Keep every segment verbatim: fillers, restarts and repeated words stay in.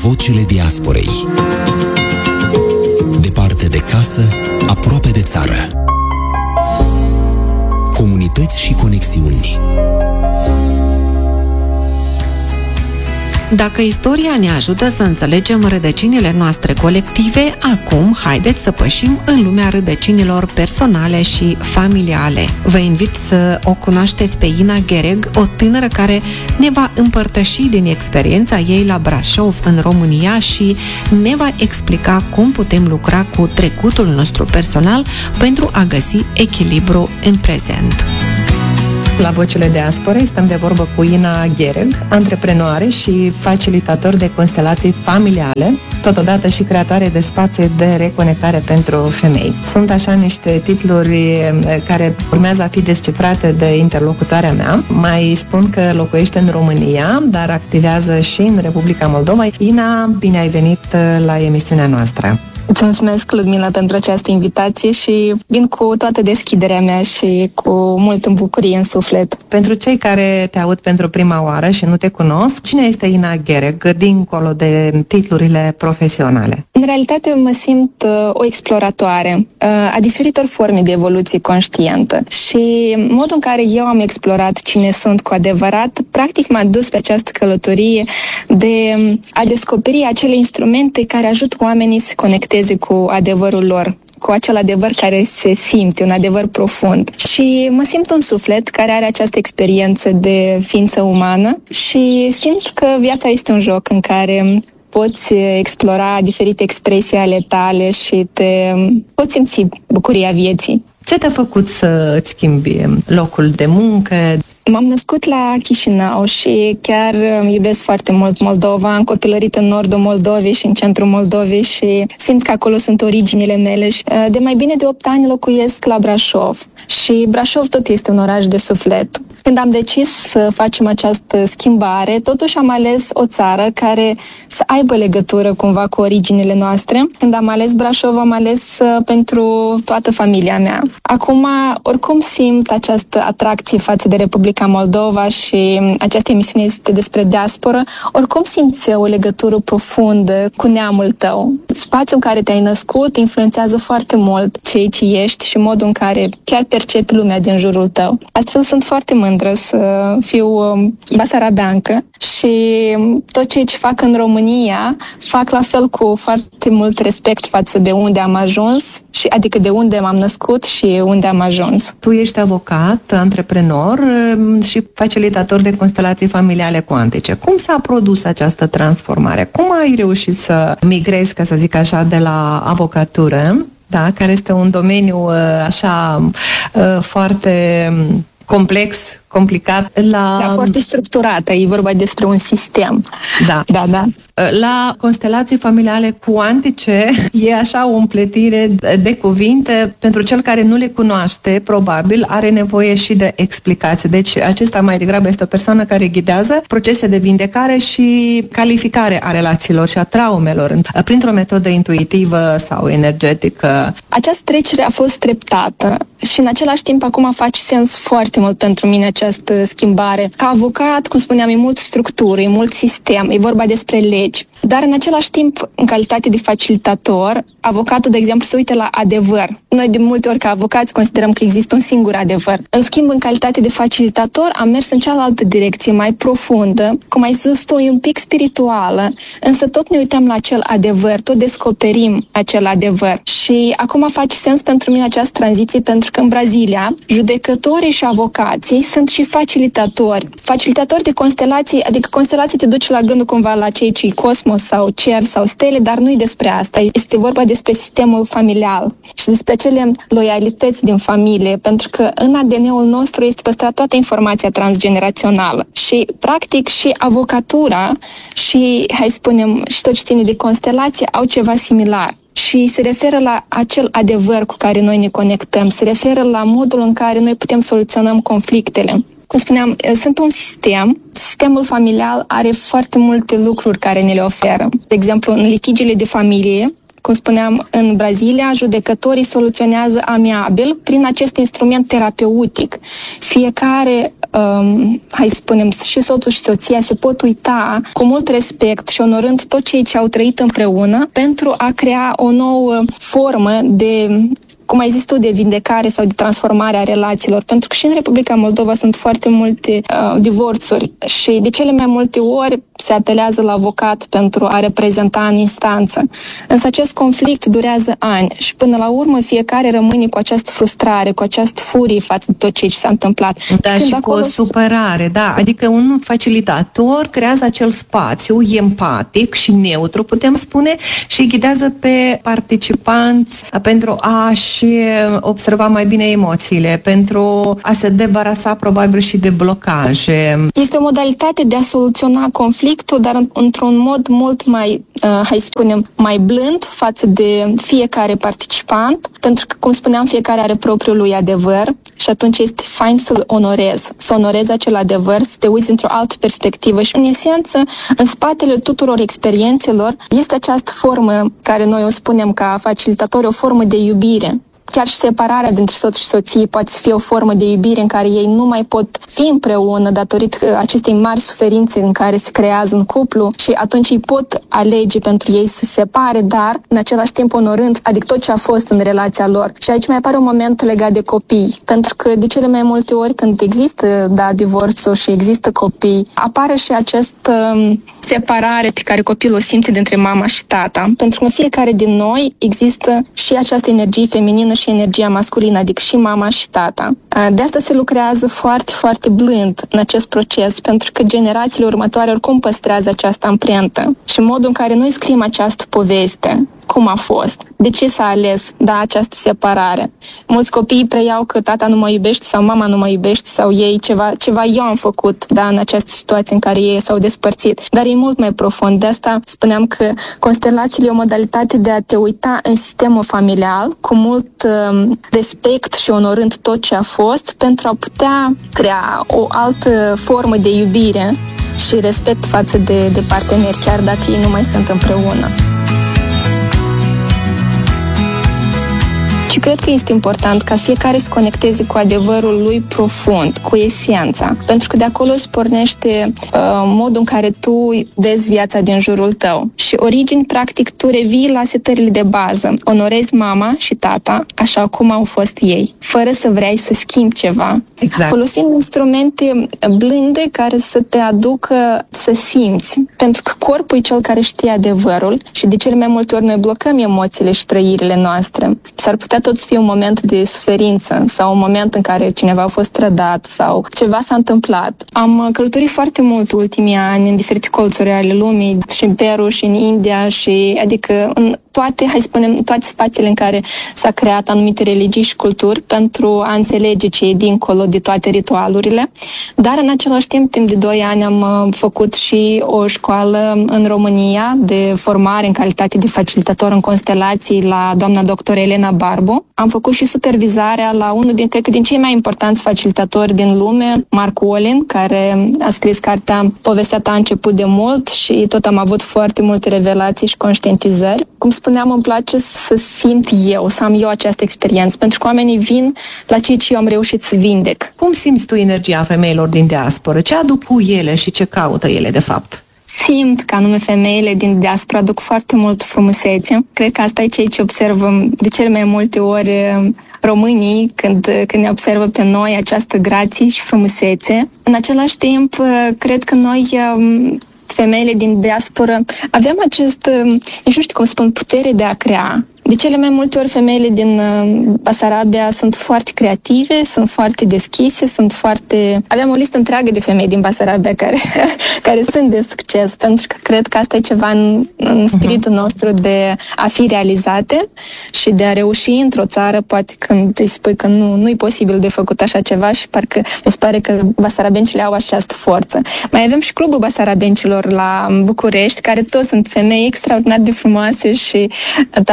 Vocile diasporei. Departe de casă, aproape de țară. Comunități și conexiuni. Dacă istoria ne ajută să înțelegem rădăcinile noastre colective, acum haideți să pășim în lumea rădăcinilor personale și familiale. Vă invit să o cunoașteți pe Ina Ghereg, o tânără care ne va împărtăși din experiența ei la Brașov, în România, și ne va explica cum putem lucra cu trecutul nostru personal pentru a găsi echilibru în prezent. La Vocile Diasporei stăm de vorbă cu Ina Ghereg, antreprenoare și facilitator de constelații familiale, totodată și creatoare de spații de reconectare pentru femei. Sunt așa niște titluri care urmează a fi descifrate de interlocutoarea mea. Mai spun că locuiește în România, dar activează și în Republica Moldova. Ina, bine ai venit la emisiunea noastră! Îți mulțumesc, Ludmila, pentru această invitație și vin cu toată deschiderea mea și cu multă bucurie în suflet. Pentru cei care te aud pentru prima oară și nu te cunosc, cine este Ina Ghereg, dincolo de titlurile profesionale? În realitate mă simt uh, o exploratoare uh, a diferitor forme de evoluție conștientă și modul în care eu am explorat cine sunt cu adevărat, practic m-a dus pe această călătorie de a descoperi acele instrumente care ajută oamenii să conecteze cu adevărul lor, cu acel adevăr care se simte, un adevăr profund. Și mă simt un suflet care are această experiență de ființă umană și simt că viața este un joc în care poți explora diferite expresii ale tale și te poți simți bucuria vieții. Ce te-a făcut să îți schimbi locul de muncă? M-am născut la Chișinău și chiar iubesc foarte mult Moldova. Am copilărit în nordul Moldovei și în centrul Moldovei și simt că acolo sunt originile mele. De mai bine de opt ani locuiesc la Brașov și Brașov tot este un oraș de suflet. Când am decis să facem această schimbare, totuși am ales o țară care să aibă legătură cumva cu originile noastre. Când am ales Brașov, am ales pentru toată familia mea. Acum, oricum simt această atracție față de Republica Moldova și această emisiune este despre diasporă, oricum simți o legătură profundă cu neamul tău. Spațiul în care te-ai născut influențează foarte mult ceea ce ești și modul în care chiar percepi lumea din jurul tău. Astfel sunt foarte mândră să fiu basarabeancă și tot ceea ce fac în România fac la fel cu foarte mult respect față de unde am ajuns, și adică de unde m-am născut și unde am ajuns. Tu ești avocat, antreprenor și facilitator de constelații familiale cuantice. Cum s-a produs această transformare? Cum ai reușit să migrezi, ca să zic așa, de la avocatură, da, care este un domeniu așa foarte complex, complicat, la... Da, foarte structurată, e vorba despre un sistem. Da. Da, da. La constelații familiale cuantice e așa o împletire de cuvinte. Pentru cel care nu le cunoaște, probabil are nevoie și de explicații. Deci acesta mai degrabă este o persoană care ghidează procese de vindecare și calificare a relațiilor și a traumelor printr-o metodă intuitivă sau energetică. Această trecere a fost treptată și în același timp acum face sens foarte mult pentru mine această schimbare. Ca avocat, cum spuneam, e mult structură, e mult sistem, e vorba despre legi. Dar în același timp, în calitate de facilitator, avocatul, de exemplu, se uită la adevăr. Noi de multe ori ca avocați considerăm că există un singur adevăr. În schimb, în calitate de facilitator, am mers în cealaltă direcție, mai profundă, cum ai spus tu, e un pic spirituală, însă tot ne uităm la acel adevăr, tot descoperim acel adevăr. Și acum face sens pentru mine această tranziție, pentru că în Brazilia, judecătorii și avocații sunt și facilitatori. Facilitatori de constelații, adică constelații te duce la gândul cumva la cei ce cosmos sau cer sau stele, dar nu-i despre asta. Este vorba despre sistemul familial și despre acele loialități din familie, pentru că în A D N-ul nostru este păstrat toată informația transgenerațională și, practic, și avocatura și, hai spunem, și tot ce ține de constelație au ceva similar. Și se referă la acel adevăr cu care noi ne conectăm, se referă la modul în care noi putem soluționăm conflictele. Cum spuneam, sunt un sistem. Sistemul familial are foarte multe lucruri care ne le oferă. De exemplu, în litigiile de familie, cum spuneam, în Brazilia, judecătorii soluționează amiabil prin acest instrument terapeutic. Fiecare um, hai să spunem, și soțul și soția se pot uita cu mult respect și onorând tot ceea ce au trăit împreună pentru a crea o nouă formă de, cum ai zis tu, de vindecare sau de transformare a relațiilor. Pentru că și în Republica Moldova sunt foarte multe uh, divorțuri și de cele mai multe ori se apelează la avocat pentru a reprezenta în instanță. Însă acest conflict durează ani și până la urmă fiecare rămâne cu această frustrare, cu această furie față de tot ce s-a întâmplat. Da, și, și cu o supărare, da. Adică un facilitator creează acel spațiu empatic și neutru, putem spune, și îi ghidează pe participanți pentru a-și observa mai bine emoțiile, pentru a se debarasa probabil și de blocaje. Este o modalitate de a soluționa conflictul, dar într-un mod mult mai, uh, hai să spunem, mai blând față de fiecare participant, pentru că, cum spuneam, fiecare are propriul lui adevăr și atunci este fain să-l onorezi, să onorezi acel adevăr, să te uiți într-o altă perspectivă și, în esență, în spatele tuturor experiențelor este această formă, care noi o spunem ca facilitatori, o formă de iubire. Chiar și separarea dintre soț și soție poate fi o formă de iubire în care ei nu mai pot fi împreună datorită acestei mari suferințe în care se creează în cuplu și atunci ei pot alege pentru ei să se separe, dar în același timp onorând, adică tot ce a fost în relația lor. Și aici mai apare un moment legat de copii, pentru că de cele mai multe ori când există, da, divorțul și există copii, apare și această separare pe care copilul o simte dintre mama și tata, pentru că în fiecare din noi există și această energie feminină și energia masculină, adică și mama și tata. De asta se lucrează foarte, foarte blând în acest proces, pentru că generațiile următoare oricum păstrează această amprentă. Și modul în care noi scriem această poveste, cum a fost, de ce s-a ales, da, această separare. Mulți copii preiau că tata nu mă iubește sau mama nu mă iubește sau ei ceva, ceva eu am făcut, da, în această situație în care ei s-au despărțit. Dar e mult mai profund. De asta spuneam că constelațiile e o modalitate de a te uita în sistemul familial cu mult uh, respect și onorând tot ce a fost pentru a putea crea o altă formă de iubire și respect față de, de parteneri, chiar dacă ei nu mai sunt împreună. Și cred că este important ca fiecare să conecteze cu adevărul lui profund, cu esența, pentru că de acolo îți pornește uh, modul în care tu vezi viața din jurul tău. Și origini, practic, tu revii la setările de bază. Onorezi mama și tata așa cum au fost ei, fără să vrei să schimbi ceva. Exact. Folosim instrumente blânde care să te aducă să simți, pentru că corpul e cel care știe adevărul și de cele mai multe ori noi blocăm emoțiile și trăirile noastre. S-ar putea tot să fie un moment de suferință sau un moment în care cineva a fost trădat sau ceva s-a întâmplat. Am călătorit foarte mult ultimii ani în diferite colțuri ale lumii, și în Peru, și în India, și adică în toate, hai să spunem, toate spațiile în care s-a creat anumite religii și culturi pentru a înțelege ce e dincolo de toate ritualurile. Dar în același timp, timp de doi ani am făcut și o școală în România de formare în calitate de facilitator în constelații la doamna doctor Elena Barbu. Am făcut și supervizarea la unul din, cred că din cei mai importanți facilitatori din lume, Mark Wolin, care a scris cartea Povestea ta a început de mult și tot am avut foarte multe revelații și conștientizări. Cum spuneam, îmi place să simt eu, să am eu această experiență, pentru că oamenii vin la ceea ce eu am reușit să vindec. Cum simți tu energia femeilor din diasporă? Ce aduc cu ele și ce caută ele, de fapt? Simt că anume femeile din diaspora aduc foarte mult frumusețe. Cred că asta e ceea ce observăm de cele mai multe ori românii când, când ne observă pe noi, această grație și frumusețe. În același timp, cred că noi, femeile din diaspora, avem acest, nici nu știu cum spun, putere de a crea. De cele mai multe ori femeile din Basarabia sunt foarte creative, sunt foarte deschise, sunt foarte... Avem o listă întreagă de femei din Basarabia care, care sunt de succes, pentru că cred că asta e ceva în, în spiritul nostru de a fi realizate și de a reuși într-o țară, poate când îi spui că nu, nu e posibil de făcut așa ceva și parcă îți pare că basarabencile au această forță. Mai avem și clubul basarabencilor la București, care toți sunt femei extraordinar de frumoase și talentate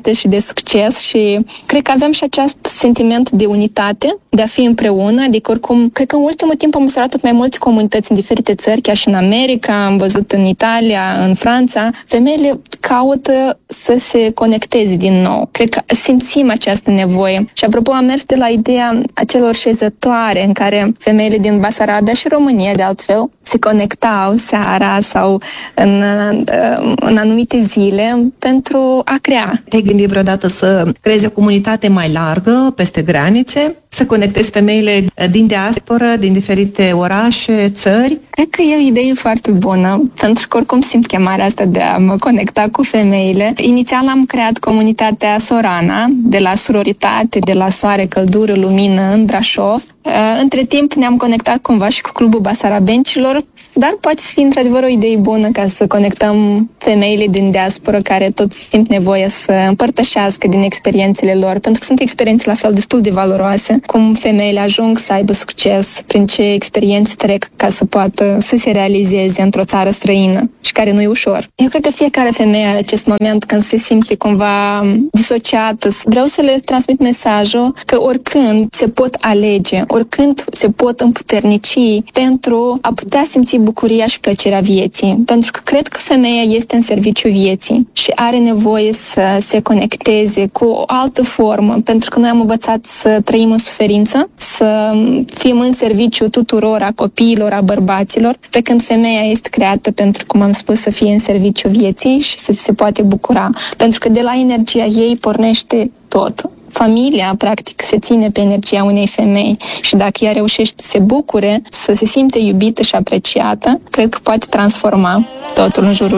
fericite și de succes și cred că avem și acest sentiment de unitate, de a fi împreună, adică oricum, cred că în ultimul timp am observat tot mai multe comunități în diferite țări, chiar și în America, am văzut în Italia, în Franța, femeile caută să se conecteze din nou. Cred că simțim această nevoie. Și apropo, am mers de la ideea acelor șezătoare în care femeile din Basarabia și România, de altfel, se conectau seara sau în, în anumite zile pentru a crea. Te-ai gândit vreodată să creezi o comunitate mai largă, peste granițe? Să conectezi femeile din diasporă, din diferite orașe, țări? Cred că e o idee foarte bună, pentru că oricum simt chemarea asta de a mă conecta cu femeile. Inițial am creat comunitatea Sorana, de la sororitate, de la soare, căldură, lumină, în Brașov. Între timp ne-am conectat cumva și cu Clubul Basarabencilor, dar poate fi într-adevăr o idee bună ca să conectăm femeile din diasporă care tot simt nevoie să împărtășească din experiențele lor, pentru că sunt experiențe la fel destul de valoroase, cum femeile ajung să aibă succes, prin ce experiențe trec ca să poată să se realizeze într-o țară străină și care nu e ușor. Eu cred că fiecare femeie are acest moment când se simte cumva disociată. Vreau să le transmit mesajul că oricând se pot alege, oricând se pot împuternici pentru a putea simți bucuria și plăcerea vieții. Pentru că cred că femeia este în serviciu vieții și are nevoie să se conecteze cu o altă formă, pentru că noi am învățat să trăim în suferință, să fim în serviciu tuturor, a copiilor, a bărbaților, pe când femeia este creată pentru, cum am spus, să fie în serviciu vieții și să se poate bucura. Pentru că de la energia ei pornește tot. Familia, practic, se ține pe energia unei femei și dacă ea reușește să se bucure, să se simte iubită și apreciată, cred că poate transforma totul în jurul